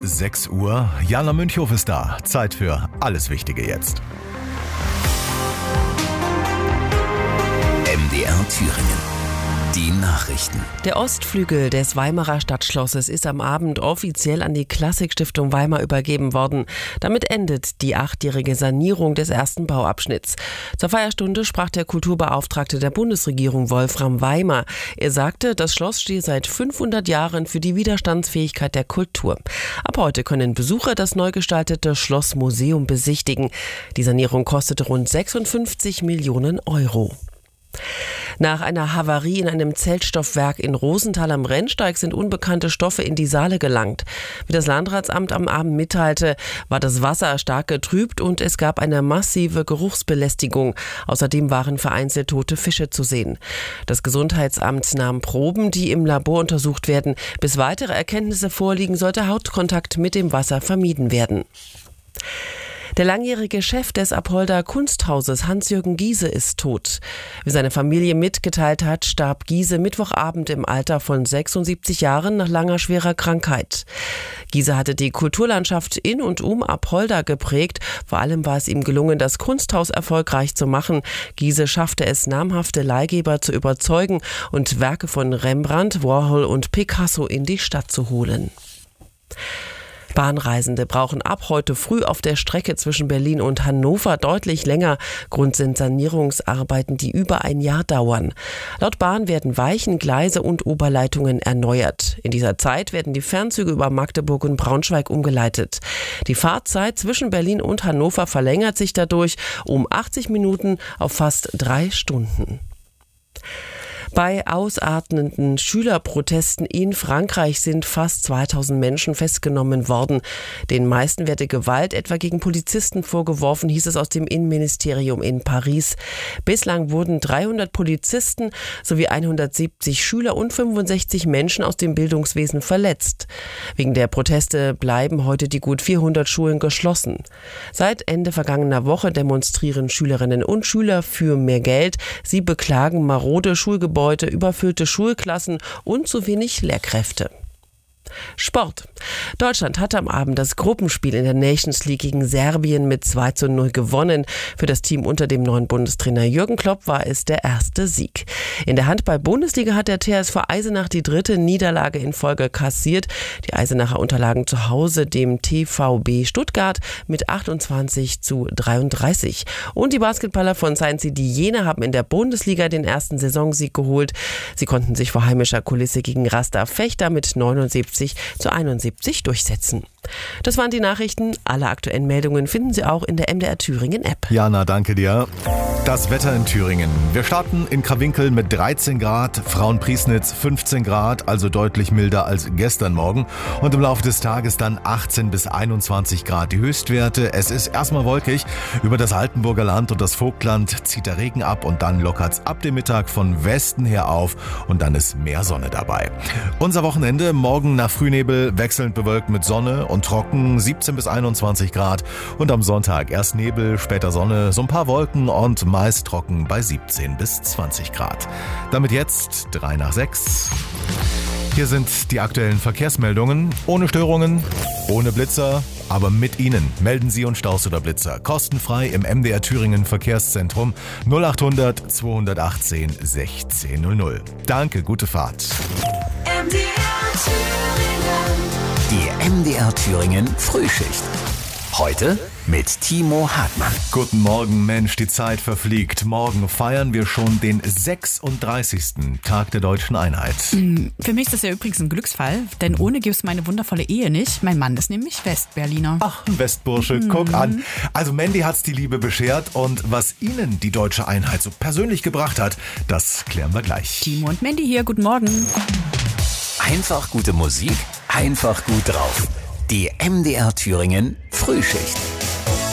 6 Uhr. Jana Münchhof ist da. Zeit für alles Wichtige jetzt. MDR Thüringen. Die Nachrichten. Der Ostflügel des Weimarer Stadtschlosses ist am Abend offiziell an die Klassikstiftung Weimar übergeben worden. Damit endet die 8-jährige Sanierung des ersten Bauabschnitts. Zur Feierstunde sprach der Kulturbeauftragte der Bundesregierung Wolfram Weimar. Er sagte, das Schloss stehe seit 500 Jahren für die Widerstandsfähigkeit der Kultur. Ab heute können Besucher das neu gestaltete Schlossmuseum besichtigen. Die Sanierung kostete rund 56 Millionen Euro. Nach einer Havarie in einem Zeltstoffwerk in Rosenthal am Rennsteig sind unbekannte Stoffe in die Saale gelangt. Wie das Landratsamt am Abend mitteilte, war das Wasser stark getrübt und es gab eine massive Geruchsbelästigung. Außerdem waren vereinzelt tote Fische zu sehen. Das Gesundheitsamt nahm Proben, die im Labor untersucht werden. Bis weitere Erkenntnisse vorliegen, sollte Hautkontakt mit dem Wasser vermieden werden. Der langjährige Chef des Apolder Kunsthauses, Hans-Jürgen Giese, ist tot. Wie seine Familie mitgeteilt hat, starb Giese Mittwochabend im Alter von 76 Jahren nach langer schwerer Krankheit. Giese hatte die Kulturlandschaft in und um Apolda geprägt. Vor allem war es ihm gelungen, das Kunsthaus erfolgreich zu machen. Giese schaffte es, namhafte Leihgeber zu überzeugen und Werke von Rembrandt, Warhol und Picasso in die Stadt zu holen. Bahnreisende brauchen ab heute früh auf der Strecke zwischen Berlin und Hannover deutlich länger. Grund sind Sanierungsarbeiten, die über ein Jahr dauern. Laut Bahn werden Weichen, Gleise und Oberleitungen erneuert. In dieser Zeit werden die Fernzüge über Magdeburg und Braunschweig umgeleitet. Die Fahrzeit zwischen Berlin und Hannover verlängert sich dadurch um 80 Minuten auf fast 3 Stunden. Bei ausartenden Schülerprotesten in Frankreich sind fast 2000 Menschen festgenommen worden. Den meisten werde Gewalt etwa gegen Polizisten vorgeworfen, hieß es aus dem Innenministerium in Paris. Bislang wurden 300 Polizisten sowie 170 Schüler und 65 Menschen aus dem Bildungswesen verletzt. Wegen der Proteste bleiben heute die gut 400 Schulen geschlossen. Seit Ende vergangener Woche demonstrieren Schülerinnen und Schüler für mehr Geld. Sie beklagen marode Schulgebäude, überfüllte Schulklassen und zu wenig Lehrkräfte. Sport. Deutschland hatte am Abend das Gruppenspiel in der Nations League gegen Serbien mit 2:0 gewonnen. Für das Team unter dem neuen Bundestrainer Jürgen Klopp war es der erste Sieg. In der Handball-Bundesliga hat der TSV Eisenach die 3. Niederlage in Folge kassiert. Die Eisenacher unterlagen zu Hause dem TVB Stuttgart mit 28:33. Und die Basketballer von Science City Jena haben in der Bundesliga den ersten Saisonsieg geholt. Sie konnten sich vor heimischer Kulisse gegen Rasta Fechter mit 79:71 durchsetzen. Das waren die Nachrichten. Alle aktuellen Meldungen finden Sie auch in der MDR Thüringen App. Jana, danke dir. Das Wetter in Thüringen. Wir starten in Krawinkel mit 13 Grad, Frauenpriesnitz 15 Grad, also deutlich milder als gestern Morgen. Und im Laufe des Tages dann 18 bis 21 Grad die Höchstwerte. Es ist erstmal wolkig. Über das Altenburger Land und das Vogtland zieht der Regen ab und dann lockert's ab dem Mittag von Westen her auf und dann ist mehr Sonne dabei. Unser Wochenende morgen nach Frühnebel wechselnd bewölkt mit Sonne und trocken, 17 bis 21 Grad. Und am Sonntag erst Nebel, später Sonne, so ein paar Wolken und meist trocken bei 17 bis 20 Grad. Damit jetzt 3:06. Hier sind die aktuellen Verkehrsmeldungen. Ohne Störungen, ohne Blitzer, aber mit Ihnen. Melden Sie uns Staus oder Blitzer. Kostenfrei im MDR Thüringen Verkehrszentrum 0800 218 1600. Danke, gute Fahrt. Die MDR Thüringen Frühschicht. Heute mit Timo Hartmann. Guten Morgen, Mensch, die Zeit verfliegt. Morgen feiern wir schon den 36. Tag der deutschen Einheit. Für mich ist das ja übrigens ein Glücksfall, denn ohne gibt es meine wundervolle Ehe nicht. Mein Mann ist nämlich Westberliner. Ach, ein Westbursche, guck an. Also Mandy hat's die Liebe beschert und was Ihnen die deutsche Einheit so persönlich gebracht hat, das klären wir gleich. Timo und Mandy hier, guten Morgen. Einfach gute Musik, einfach gut drauf. Die MDR Thüringen Frühschicht.